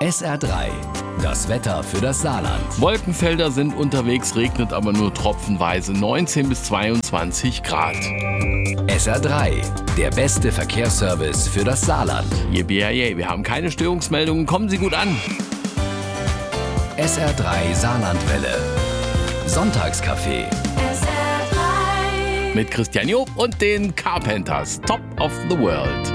SR3, das Wetter für das Saarland. Wolkenfelder sind unterwegs, regnet aber nur tropfenweise, 19 bis 22 Grad. SR3, der beste Verkehrsservice für das Saarland. Wir haben keine Störungsmeldungen, kommen Sie gut an. SR3 Saarlandwelle. Sonntagscafé. Mit Christian Job und den Carpenters, Top of the World.